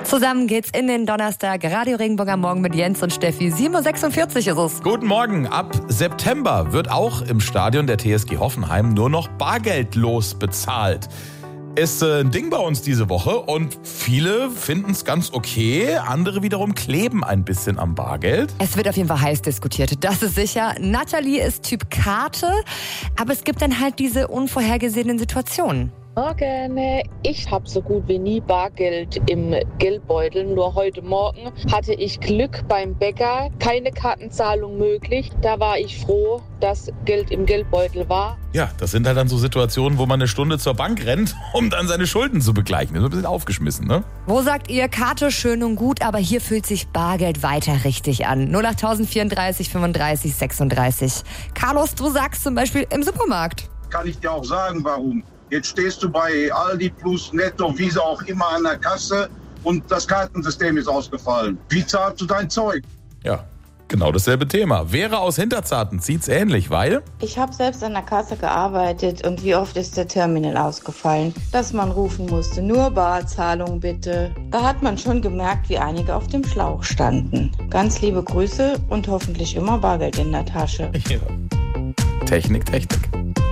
Zusammen geht's in den Donnerstag. Radio Regenburg am Morgen mit Jens und Steffi. 7.46 Uhr ist es. Guten Morgen. Ab September wird auch im Stadion der TSG Hoffenheim nur noch bargeldlos bezahlt. Ist ein Ding bei uns diese Woche und viele finden es ganz okay. Andere wiederum kleben ein bisschen am Bargeld. Es wird auf jeden Fall heiß diskutiert, das ist sicher. Nathalie ist Typ Karte, aber es gibt dann halt diese unvorhergesehenen Situationen. Morgen. Ich habe so gut wie nie Bargeld im Geldbeutel. Nur heute Morgen hatte ich Glück beim Bäcker. Keine Kartenzahlung möglich. Da war ich froh, dass Geld im Geldbeutel war. Ja, das sind halt dann so Situationen, wo man eine Stunde zur Bank rennt, um dann seine Schulden zu begleichen. Ist ein bisschen aufgeschmissen, ne? Wo sagt ihr, Karte schön und gut, aber hier fühlt sich Bargeld weiter richtig an. 08034 35 36. Carlos, du sagst zum Beispiel im Supermarkt. Kann ich dir auch sagen, warum. Jetzt stehst du bei Aldi Plus, Netto, wie sie auch immer an der Kasse und das Kartensystem ist ausgefallen. Wie zahlst du dein Zeug? Ja, genau dasselbe Thema. Vera aus Hinterzarten sieht's ähnlich, weil... Ich habe selbst an der Kasse gearbeitet und wie oft ist der Terminal ausgefallen, dass man rufen musste, nur Barzahlung bitte. Da hat man schon gemerkt, wie einige auf dem Schlauch standen. Ganz liebe Grüße und hoffentlich immer Bargeld in der Tasche. Ja. Technik.